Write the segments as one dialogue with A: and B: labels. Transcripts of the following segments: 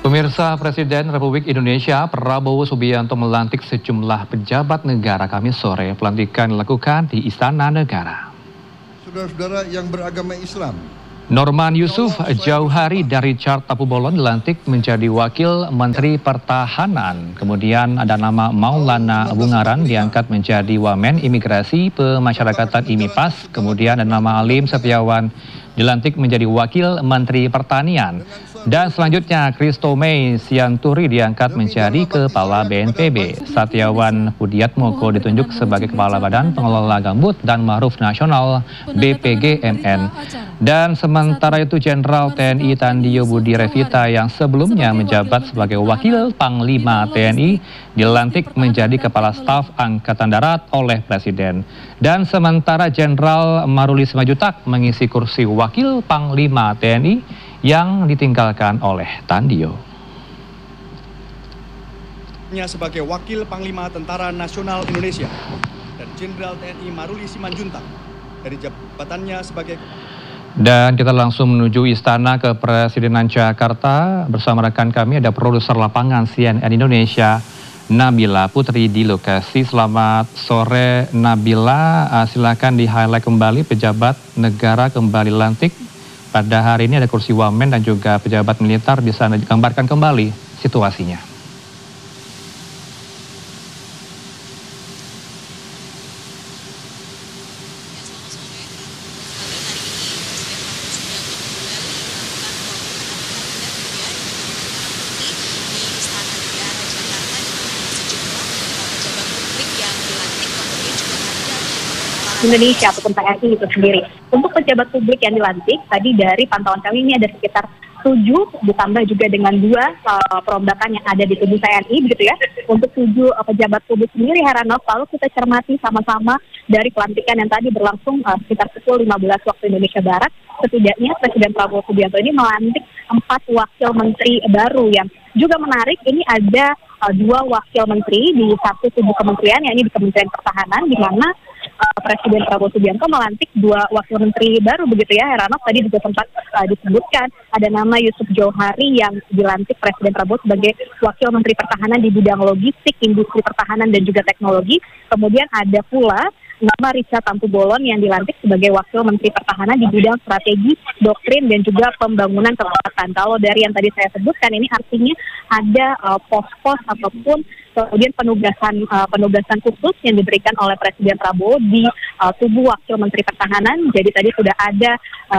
A: Pemirsa, Presiden Republik Indonesia Prabowo Subianto melantik sejumlah pejabat negara Kamis sore. Pelantikan dilakukan di Istana Negara.
B: Saudara-saudara yang beragama Islam,
A: Norman Yusuf Jauhari dari Richard Tapubolon dilantik menjadi Wakil Menteri Pertahanan. Kemudian ada nama Maulana Bungaran diangkat menjadi Wamen Imigrasi Pemasyarakatan IMIPAS. Kemudian ada nama Alim Setiawan dilantik menjadi Wakil Menteri Pertanian. Dan selanjutnya Christomey Sianturi diangkat menjadi Kepala BNPB. Satiawan Budiatmoko ditunjuk sebagai Kepala Badan Pengelola Gambut dan Ma'ruf Nasional BPGMN. Dan sementara itu Jenderal TNI Tandio Budi Revita yang sebelumnya menjabat sebagai Wakil Panglima TNI dilantik menjadi Kepala Staf Angkatan Darat oleh Presiden. Dan sementara Jenderal Maruli Simanjuntak mengisi kursi Wakil Panglima TNI yang ditinggalkan oleh Tandio.
C: Sebagai Wakil Panglima Tentara Nasional Indonesia dan Jenderal TNI Maruli Simanjuntak dari jabatannya sebagai.
A: Dan kita langsung menuju Istana Kepresidenan Jakarta. Bersama rekan kami ada produser lapangan CNN Indonesia Nabila Putri di lokasi. Selamat sore Nabila, silakan di-highlight kembali pejabat negara kembali lantik. Pada hari ini ada kursi wamen dan juga pejabat militer, bisa digambarkan kembali situasinya.
D: Indonesia ataupun TNI itu sendiri. Untuk pejabat publik yang dilantik, tadi dari pantauan kami ini ada sekitar 7, ditambah juga dengan 2 perombakan yang ada di tubuh TNI, begitu ya. Untuk 7 pejabat publik sendiri, Heranov, lalu kita cermati sama-sama dari pelantikan yang tadi berlangsung sekitar pukul 15 waktu Indonesia Barat. Setidaknya Presiden Prabowo Subianto ini melantik 4 wakil menteri baru. Yang juga menarik, ini ada 2 wakil menteri di satu tubuh kementerian, yakni di Kementerian Pertahanan, di mana Presiden Prabowo Subianto melantik 2 wakil menteri baru, begitu ya, Heranov. Tadi juga sempat disebutkan ada nama Yusuf Jauhari yang dilantik Presiden Prabowo sebagai Wakil Menteri Pertahanan di bidang logistik, industri pertahanan dan juga teknologi. Kemudian ada pula nama Richard Tapubolon yang dilantik sebagai Wakil Menteri Pertahanan di bidang strategi, doktrin dan juga pembangunan kekuatan. Kalau dari yang tadi saya sebutkan ini artinya ada pos-pos ataupun kemudian penugasan khusus yang diberikan oleh Presiden Prabowo di tubuh Wakil Menteri Pertahanan. Jadi tadi sudah ada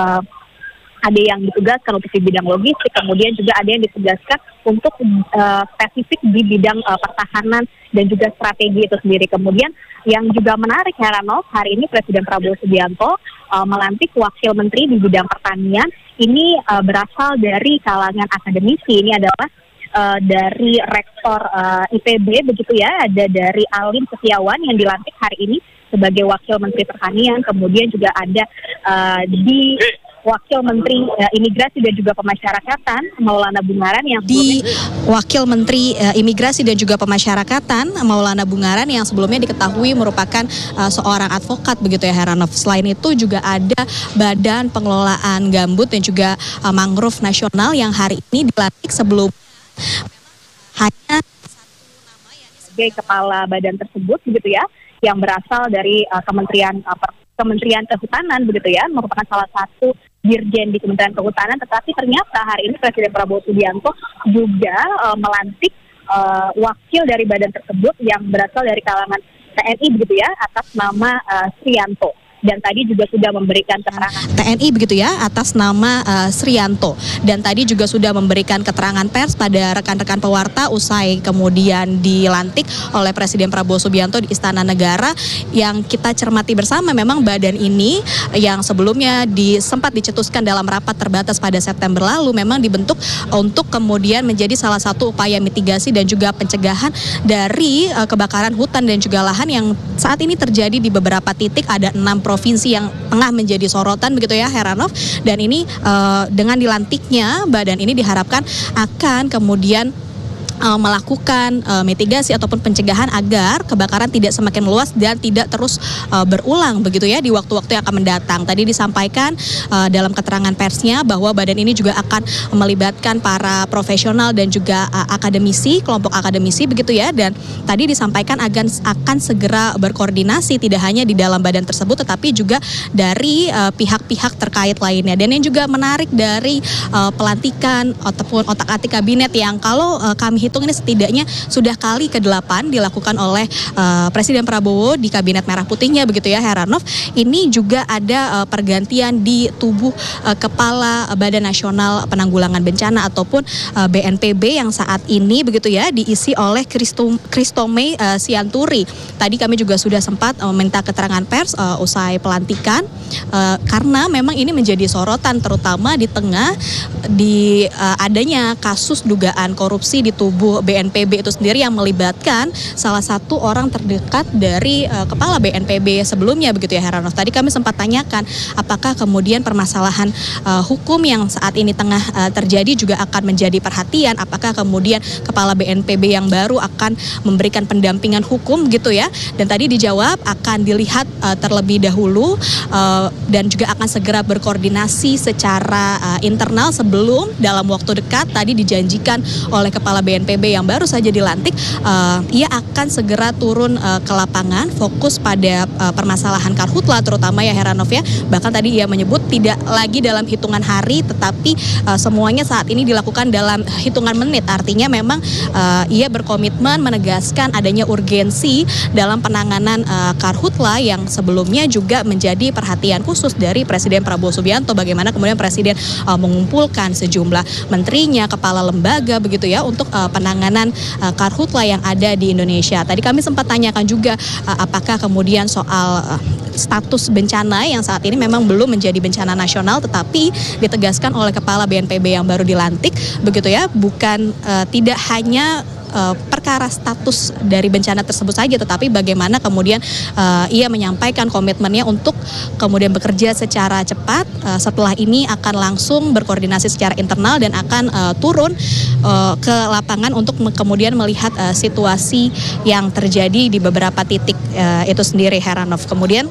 D: yang ditugaskan untuk di bidang logistik, kemudian juga ada yang ditugaskan untuk spesifik di bidang pertahanan dan juga strategi itu sendiri. Kemudian yang juga menarik, Heranov, hari ini Presiden Prabowo Subianto melantik wakil menteri di bidang pertanian. Ini berasal dari kalangan akademisi. Ini adalah dari Rektor IPB, begitu ya, ada dari Alim Setiawan yang dilantik hari ini sebagai Wakil Menteri Pertanian. Kemudian juga ada di Wakil Menteri Imigrasi dan juga Pemasyarakatan Maulana Bungaran yang
E: di Wakil Menteri Imigrasi dan juga Pemasyarakatan Maulana Bungaran yang sebelumnya diketahui merupakan seorang advokat, begitu ya, Heranov. Selain itu juga ada Badan Pengelolaan Gambut dan juga Mangrove Nasional yang hari ini dilantik. Sebelum hanya satu nama yakni
D: sebagai kepala badan tersebut, begitu ya, yang berasal dari Kementerian Kehutanan, begitu ya, merupakan salah satu dirjen di Kementerian Kehutanan. Tetapi ternyata hari ini Presiden Prabowo Subianto juga melantik wakil dari badan tersebut yang berasal dari kalangan TNI, begitu ya, atas nama Srianto. Dan tadi juga sudah memberikan keterangan
E: TNI, begitu ya, atas nama Srianto. Dan tadi juga sudah memberikan keterangan pers pada rekan-rekan pewarta usai kemudian dilantik oleh Presiden Prabowo Subianto di Istana Negara. Yang kita cermati bersama, memang badan ini yang sebelumnya sempat dicetuskan dalam rapat terbatas pada September lalu, memang dibentuk untuk kemudian menjadi salah satu upaya mitigasi dan juga pencegahan dari kebakaran hutan dan juga lahan yang saat ini terjadi di beberapa titik. Ada 6 provinsi yang tengah menjadi sorotan, begitu ya, Heranov. Dan ini dengan dilantiknya badan ini diharapkan akan kemudian melakukan mitigasi ataupun pencegahan agar kebakaran tidak semakin meluas dan tidak terus berulang begitu ya di waktu-waktu yang akan mendatang. Tadi disampaikan dalam keterangan persnya bahwa badan ini juga akan melibatkan para profesional dan juga akademisi, kelompok akademisi begitu ya, dan tadi disampaikan akan segera berkoordinasi tidak hanya di dalam badan tersebut tetapi juga dari pihak-pihak terkait lainnya. Dan yang juga menarik dari pelantikan ataupun otak-atik kabinet yang kalau kami hitung ini setidaknya sudah kali ke-8 dilakukan oleh Presiden Prabowo di Kabinet Merah Putihnya begitu ya Heranov. Ini juga ada pergantian di tubuh Kepala Badan Nasional Penanggulangan Bencana ataupun BNPB yang saat ini begitu ya diisi oleh Christomey Sianturi. Tadi kami juga sudah sempat meminta keterangan pers usai pelantikan karena memang ini menjadi sorotan terutama di tengah adanya kasus dugaan korupsi di tubuh BNPB itu sendiri yang melibatkan salah satu orang terdekat dari kepala BNPB sebelumnya begitu ya Heranov. Tadi kami sempat tanyakan apakah kemudian permasalahan hukum yang saat ini tengah terjadi juga akan menjadi perhatian, apakah kemudian kepala BNPB yang baru akan memberikan pendampingan hukum gitu ya. Dan tadi dijawab akan dilihat terlebih dahulu dan juga akan segera berkoordinasi secara internal sebelum dalam waktu dekat tadi dijanjikan oleh kepala BNPB yang baru saja dilantik, ia akan segera turun ke lapangan fokus pada permasalahan karhutla terutama ya Heranov ya. Bahkan tadi ia menyebut tidak lagi dalam hitungan hari tetapi semuanya saat ini dilakukan dalam hitungan menit. Artinya memang ia berkomitmen menegaskan adanya urgensi dalam penanganan karhutla yang sebelumnya juga menjadi perhatian khusus dari Presiden Prabowo Subianto. Bagaimana kemudian Presiden mengumpulkan sejumlah menterinya, kepala lembaga begitu ya untuk penanganan karhutla yang ada di Indonesia. Tadi kami sempat tanyakan juga apakah kemudian soal status bencana yang saat ini memang belum menjadi bencana nasional tetapi ditegaskan oleh kepala BNPB yang baru dilantik begitu ya, bukan tidak hanya perkara status dari bencana tersebut saja tetapi bagaimana kemudian ia menyampaikan komitmennya untuk kemudian bekerja secara cepat. Setelah ini akan langsung berkoordinasi secara internal dan akan turun ke lapangan untuk kemudian melihat situasi yang terjadi di beberapa titik itu sendiri Heranov. Kemudian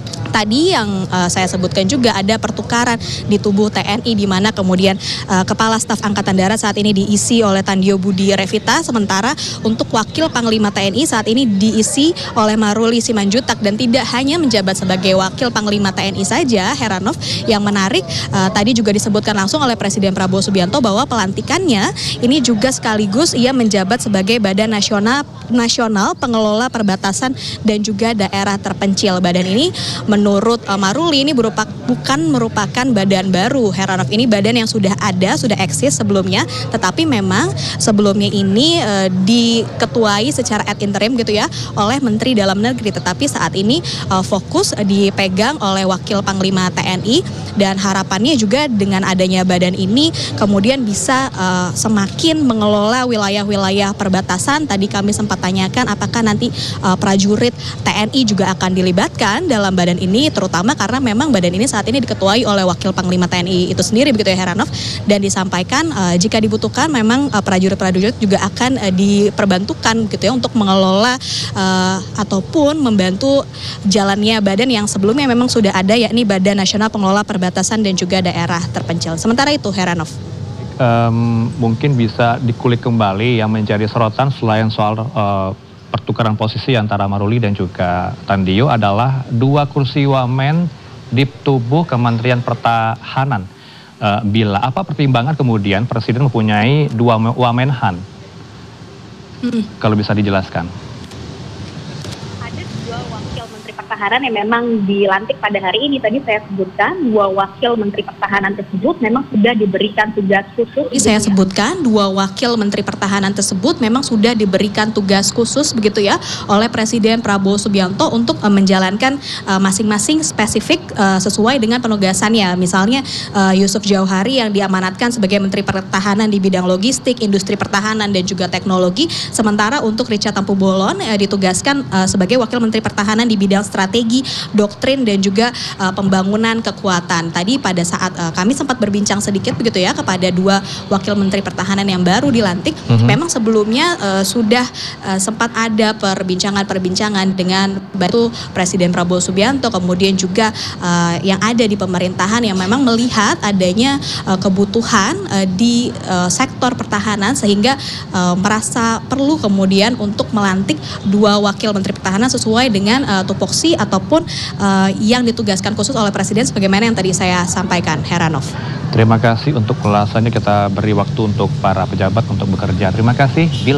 E: tadi yang saya sebutkan juga ada pertukaran di tubuh TNI di mana kemudian Kepala Staf Angkatan Darat saat ini diisi oleh Tandio Budi Revita, sementara untuk Wakil Panglima TNI saat ini diisi oleh Maruli Simanjuntak. Dan tidak hanya menjabat sebagai Wakil Panglima TNI saja Heranov, yang menarik tadi juga disebutkan langsung oleh Presiden Prabowo Subianto bahwa pelantikannya ini juga sekaligus ia menjabat sebagai Badan Nasional Pengelola Perbatasan dan juga Daerah Terpencil. Badan ini menurut Maruli ini bukan merupakan badan baru Heranov. Ini badan yang sudah ada, sudah eksis sebelumnya, tetapi memang sebelumnya ini diketuai secara ad interim gitu ya oleh Menteri Dalam Negeri, tetapi saat ini fokus dipegang oleh Wakil Panglima TNI dan harapannya juga dengan adanya badan ini kemudian bisa semakin mengelola wilayah-wilayah perbatasan. Tadi kami sempat tanyakan apakah nanti prajurit TNI juga akan dilibatkan dalam badan ini, terutama karena memang badan ini saat ini diketuai oleh Wakil Panglima TNI itu sendiri begitu ya Heranov, dan disampaikan jika dibutuhkan memang prajurit-prajurit juga akan diperbantukan gitu ya untuk mengelola ataupun membantu jalannya badan yang sebelumnya memang sudah ada, yakni Badan Nasional Pengelola Perbatasan dan juga Daerah Terpencil. Sementara itu Heranov.
A: Mungkin bisa dikulik kembali yang menjadi sorotan selain soal pertukaran posisi antara Maruli dan juga Tandio adalah 2 kursi wamen di tubuh Kementerian Pertahanan. Bila apa pertimbangan kemudian Presiden mempunyai 2 wamenhan? Kalau bisa dijelaskan.
D: Ada 2 wakil Menteri Pertahanan yang memang dilantik pada hari ini. Tadi saya sebutkan 2 wakil Menteri Pertahanan tersebut memang sudah diberikan tugas khusus.
E: Saya sebutkan 2 wakil Menteri Pertahanan tersebut memang sudah diberikan tugas khusus begitu ya oleh Presiden Prabowo Subianto untuk menjalankan masing-masing spesifik sesuai dengan penugasannya. Misalnya Yusuf Jauhari yang diamanatkan sebagai Menteri Pertahanan di bidang logistik, industri pertahanan dan juga teknologi. Sementara untuk Richard Tampu Bolon ditugaskan sebagai Wakil Menteri Pertahanan di bidang strategi strategi, doktrin dan juga pembangunan kekuatan. Tadi pada saat kami sempat berbincang sedikit begitu ya kepada dua wakil menteri pertahanan yang baru dilantik, memang sebelumnya sudah sempat ada perbincangan dengan Batu Presiden Prabowo Subianto, kemudian juga yang ada di pemerintahan yang memang melihat adanya kebutuhan di sektor pertahanan sehingga merasa perlu kemudian untuk melantik dua wakil menteri pertahanan sesuai dengan tupoksi ataupun yang ditugaskan khusus oleh Presiden sebagaimana yang tadi saya sampaikan, Heranov.
A: Terima kasih untuk ulasannya, kita beri waktu untuk para pejabat untuk bekerja. Terima kasih.